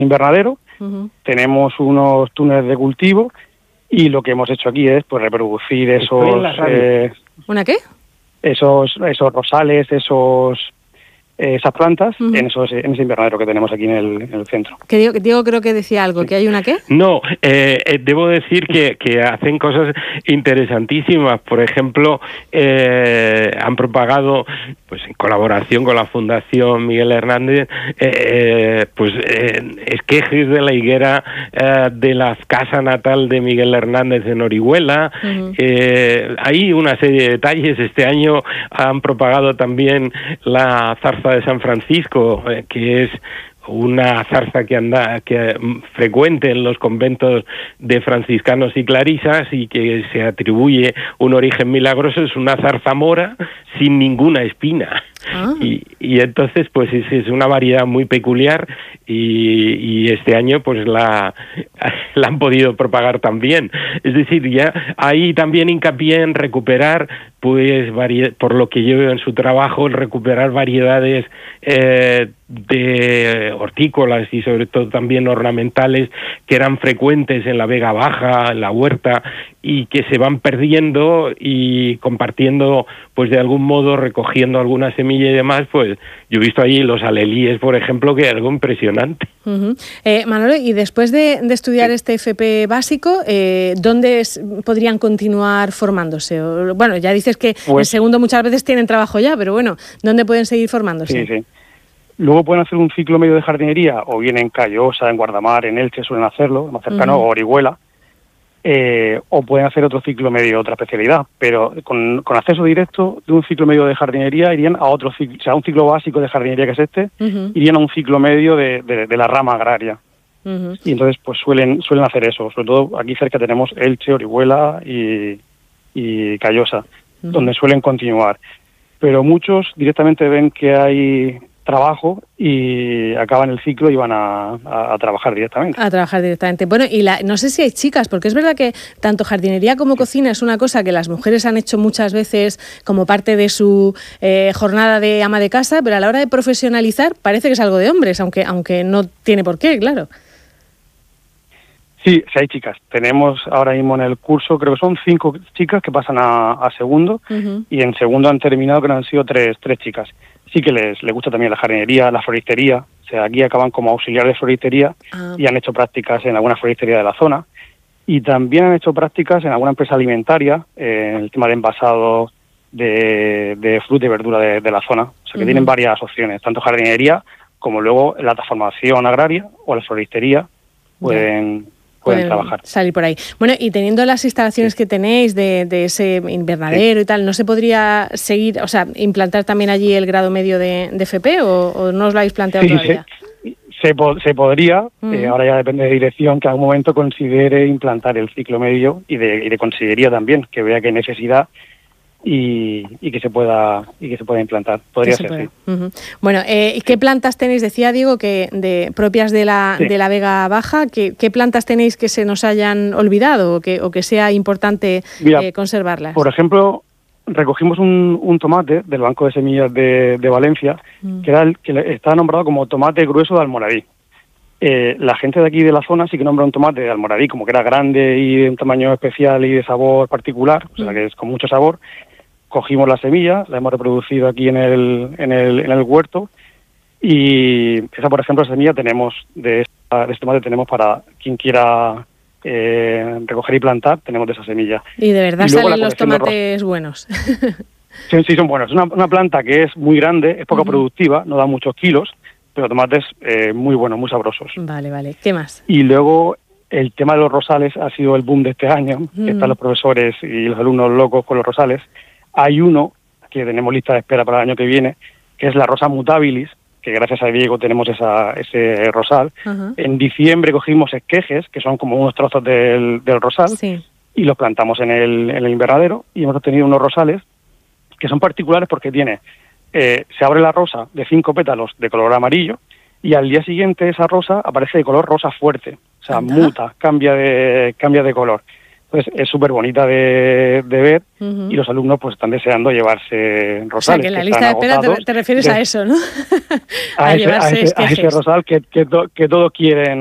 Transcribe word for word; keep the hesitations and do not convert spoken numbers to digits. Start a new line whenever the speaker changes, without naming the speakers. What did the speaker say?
invernadero,
uh-huh.
tenemos unos túneles de cultivo y lo que hemos hecho aquí es pues reproducir esos eh,
¿Una qué?
esos esos rosales, esos esas plantas
uh-huh.
en esos en ese invernadero que tenemos aquí en el, en el centro.
Que Diego, Diego creo que decía algo, sí. ¿Que hay una qué?
No, eh, eh, debo decir que, que hacen cosas interesantísimas. Por ejemplo, eh, han propagado, pues en colaboración con la Fundación Miguel Hernández, eh, eh, pues eh, esquejes de la higuera eh, de la casa natal de Miguel Hernández en Orihuela. Uh-huh. Eh, hay una serie de detalles. Este año han propagado también la zarza de San Francisco, eh, que es una zarza que anda que frecuente en los conventos de franciscanos y clarisas y que se atribuye un origen milagroso. Es una zarzamora sin ninguna espina. Ah. Y, y entonces pues es, es una variedad muy peculiar y, y este año pues la, la han podido propagar también. Es decir, ya hay también hincapié en recuperar, pues vari- por lo que yo veo en su trabajo, en recuperar variedades eh, de hortícolas y sobre todo también ornamentales que eran frecuentes en la Vega Baja, en la huerta, y que se van perdiendo y compartiendo, pues de algún modo recogiendo alguna semilla y demás. Pues yo he visto allí los alelíes, por ejemplo, que es algo impresionante.
Uh-huh. Eh, Manolo, y después de, de estudiar sí. este F P básico, eh, ¿dónde es, podrían continuar formándose? O, bueno, ya dices que pues, en segundo muchas veces tienen trabajo ya, pero bueno, ¿dónde pueden seguir formándose?
Sí, sí. Luego pueden hacer un ciclo medio de jardinería, o bien en Callosa, en Guardamar, en Elche suelen hacerlo, más cercano, uh-huh. o Orihuela, eh, o pueden hacer otro ciclo medio, otra especialidad, pero con, con acceso directo de un ciclo medio de jardinería irían a otro ciclo, o sea, un ciclo básico de jardinería que es este, uh-huh. irían a un ciclo medio de, de, de la rama agraria. Uh-huh. Y entonces pues suelen suelen hacer eso, sobre todo aquí cerca tenemos Elche, Orihuela y, y Callosa, uh-huh. donde suelen continuar. Pero muchos directamente ven que hay trabajo y acaban el ciclo y van a, a, a trabajar directamente.
A trabajar directamente. Bueno, y la, no sé si hay chicas, porque es verdad que tanto jardinería como cocina es una cosa que las mujeres han hecho muchas veces como parte de su eh, jornada de ama de casa, pero a la hora de profesionalizar parece que es algo de hombres, aunque aunque no tiene por qué, claro.
Sí, sí hay chicas. Tenemos ahora mismo en el curso, creo que son cinco chicas que pasan a, a segundo, uh-huh. y en segundo han terminado, que han sido tres, tres chicas. Sí que les, les gusta también la jardinería, la floristería. O sea, aquí acaban como auxiliares de floristería ah. y han hecho prácticas en alguna floristería de la zona. Y también han hecho prácticas en alguna empresa alimentaria, eh, en el tema de envasado de, de fruta y verdura de, de la zona. O sea, que uh-huh. tienen varias opciones, tanto jardinería como luego la transformación agraria o la floristería pueden... Yeah. Pueden, pueden trabajar.
Salir por ahí. Bueno, y teniendo las instalaciones sí. que tenéis de, de ese invernadero sí. y tal, ¿no se podría seguir, o sea, implantar también allí el grado medio de, de F P o, o no os lo habéis planteado
sí,
todavía?
Se, se, po- se podría, uh-huh. eh, ahora ya depende de dirección, que a algún momento considere implantar el ciclo medio y de, y de consellería también, que vea que hay necesidad y, y que se pueda y que se pueda implantar. Podría ser, sí.
Uh-huh. Bueno, eh, ¿qué plantas tenéis? Decía Diego que de propias de la sí. de la Vega Baja. ¿Qué, qué plantas tenéis que se nos hayan olvidado o que o que sea importante Mira, eh, conservarlas?
Por ejemplo, recogimos un, un tomate del Banco de Semillas de, de Valencia, uh-huh. que era el que está nombrado como tomate grueso de Almoradí. Eh, la gente de aquí de la zona sí que nombra un tomate de Almoradí como que era grande y de un tamaño especial y de sabor particular, uh-huh. o sea que es con mucho sabor. Cogimos la semilla, la hemos reproducido aquí en el, en el, en el huerto y esa, por ejemplo, semilla tenemos de, esta, de este tomate tenemos para quien quiera eh, recoger y plantar, tenemos de esa semilla.
Y de verdad y salen los tomates ros- buenos.
Sí, sí, son buenos. Es una, una planta que es muy grande, es poco uh-huh. productiva, no da muchos kilos, pero tomates eh, muy buenos, muy sabrosos.
Vale, vale. ¿Qué más?
Y luego el tema de los rosales ha sido el boom de este año, uh-huh. que están los profesores y los alumnos locos con los rosales. Hay uno que tenemos lista de espera para el año que viene, que es la rosa mutabilis, que gracias a Diego tenemos esa, ese rosal. Uh-huh. En diciembre cogimos esquejes, que son como unos trozos del, del rosal,
sí.
y los plantamos en el, en el invernadero, y hemos obtenido unos rosales que son particulares porque tiene, eh, se abre la rosa de cinco pétalos de color amarillo, y al día siguiente esa rosa aparece de color rosa fuerte, o sea, Anda. muta, cambia de, cambia de color. Entonces es súper bonita de, de ver
uh-huh.
y los alumnos pues están deseando llevarse rosales.
O sea, que en la
que
lista de espera te, te refieres
de,
a eso, ¿no?
a, a, ese, a, ese, a ese rosal que, que, to, que todos quieren